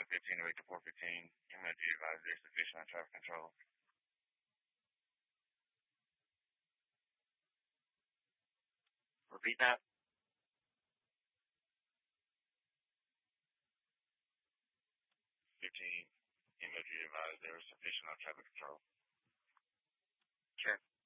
15 to wait to 415. MOG advised there's sufficient on traffic control. Repeat that. 15. MOG advised there was sufficient on traffic control. Sure.